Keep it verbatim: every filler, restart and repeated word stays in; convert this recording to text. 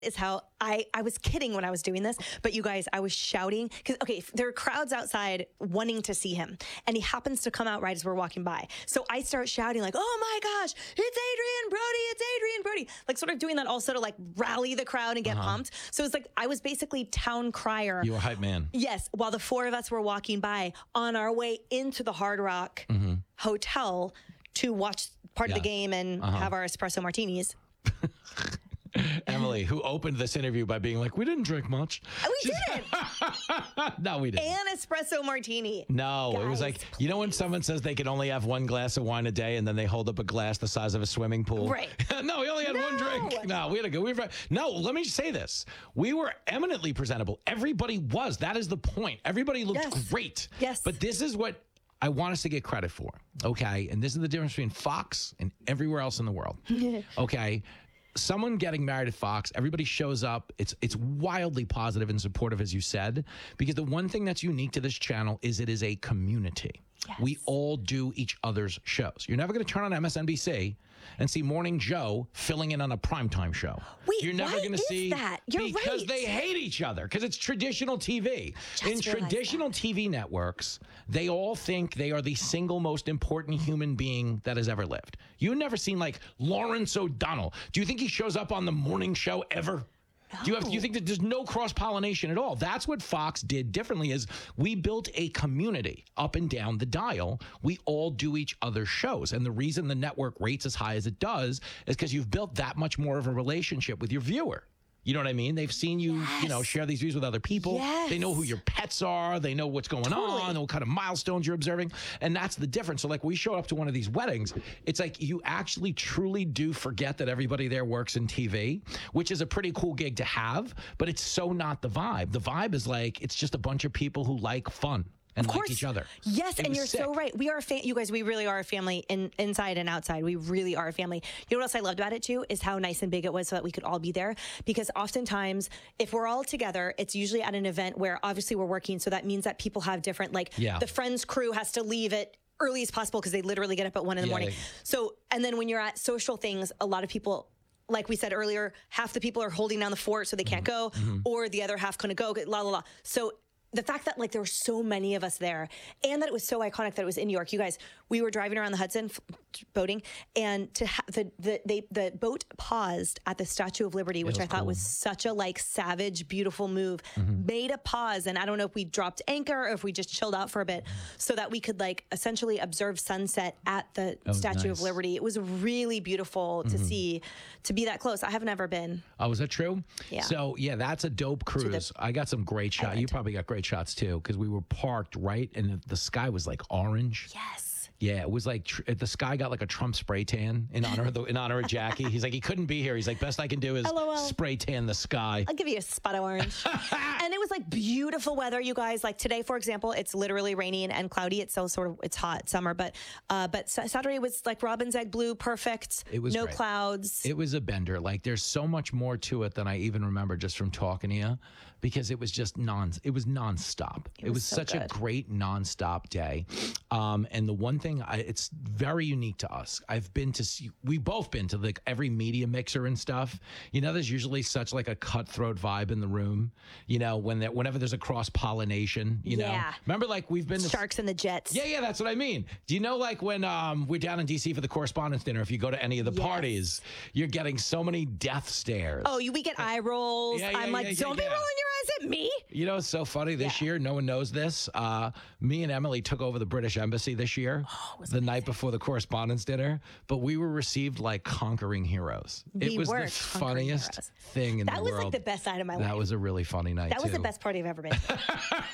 is how I, I was kidding when I was doing this, but you guys, I was shouting because, okay, there are crowds outside wanting to see him, and he happens to come out right as we're walking by. So I start shouting like, oh my gosh, it's Adrian Brody, it's Adrian Brody. Like sort of doing that also to like rally the crowd and get uh-huh. pumped. So it's like, I was basically town crier. You were hype man. Yes. While the four of us were walking by on our way into the Hard Rock mm-hmm. Hotel to watch part yeah. of the game and uh-huh. have our espresso martinis. Emily, who opened this interview by being like, we didn't drink much. We didn't. No, we didn't. An espresso martini. No, Guys, it was like, please. You know when someone says they can only have one glass of wine a day and then they hold up a glass the size of a swimming pool? Right. No, we only had no. one drink. No, we had to go. We were, no, let me say this. We were eminently presentable. Everybody was. That is the point. Everybody looked yes. great. Yes. But this is what I want us to get credit for. Okay. And this is the difference between Fox and everywhere else in the world. Okay. Someone getting married at Fox, everybody shows up. It's it's wildly positive and supportive, as you said, because the one thing that's unique to this channel is it is a community. Yes. We all do each other's shows. You're never going to turn on M S N B C and see Morning Joe filling in on a primetime show. Wait, You're never why going to is see that? You're because right. they hate each other because it's traditional T V. Just In traditional that. T V networks, they all think they are the single most important human being that has ever lived. You've never seen like Lawrence O'Donnell. Do you think he shows up on the morning show ever? Do you have? Do you think that there's no cross-pollination at all? That's what Fox did differently. Is we built a community up and down the dial. We all do each other's shows, and the reason the network rates as high as it does is because you've built that much more of a relationship with your viewer. You know what I mean? They've seen you, yes. you know, share these views with other people. Yes. They know who your pets are. They know what's going totally. on, what kind of milestones you're observing. And that's the difference. So like we show up to one of these weddings, it's like you actually truly do forget that everybody there works in T V, which is a pretty cool gig to have, but it's so not the vibe. The vibe is like, it's just a bunch of people who like fun. And of course. Like each other. Yes, it and you're sick. so right. We are a fa- you guys, we really are a family in, inside and outside. We really are a family. You know what else I loved about it too is how nice and big it was so that we could all be there. Because oftentimes, if we're all together, it's usually at an event where obviously we're working. So that means that people have different, like yeah. the Friends crew has to leave at early as possible because they literally get up at one in the yeah, morning. they- So, and then when you're at social things, a lot of people, like we said earlier, half the people are holding down the fort so they can't mm-hmm. go, mm-hmm. or the other half couldn't go, la, la, la. So the fact that like there were so many of us there and that it was so iconic that it was in New York. You guys, we were driving around the Hudson f- boating, and to ha- the the they, the boat paused at the Statue of Liberty, which I thought cool. was such a like savage, beautiful move. Mm-hmm. Made a pause, and I don't know if we dropped anchor or if we just chilled out for a bit, so that we could like essentially observe sunset at the Statue nice. of Liberty. It was really beautiful to mm-hmm. see, to be that close. I have never been. Oh, was that true? Yeah. So yeah, that's a dope cruise. The, I got some great shots. You probably got great shots too, because we were parked right, and the sky was like orange. Yes. Yeah, it was like tr- the sky got like a Trump spray tan in honor of the, in honor of Jackie. He's like, he couldn't be here. He's like, best I can do is L O L. Spray tan the sky. I'll give you a spot of orange. And it was like beautiful weather, you guys. Like today, for example, it's literally rainy and cloudy. It's still sort of, it's hot summer, but uh, but Saturday was like robin's egg blue, perfect. It was no great. clouds. It was a bender. Like there's so much more to it than I even remember just from talking to you, because it was just non. It was nonstop. It, it was, was so such good. a great nonstop day. Um, and the one thing, I, it's very unique to us. I've been to see, we've both been to like every media mixer and stuff. You know, there's usually such like a cutthroat vibe in the room. You know, when that whenever there's a cross pollination. You yeah. know, remember like we've been to Sharks and the Jets. Yeah, yeah, that's what I mean. Do you know like when um, we're down in D C for the correspondence dinner? If you go to any of the yes. parties, you're getting so many death stares. Oh, you, we get eye rolls. Yeah, yeah, I'm like, yeah, don't yeah, be yeah. rolling your eyes at me. You know, it's so funny this Yeah. year. No one knows this. Uh, me and Emily took over the British Embassy this year, Oh, it was the amazing. night before the correspondence dinner. But we were received like conquering heroes. We it was were the conquering funniest heroes. thing in That the was world. like the best night of my life. That was a really funny night. That was too. the best party I've ever been to.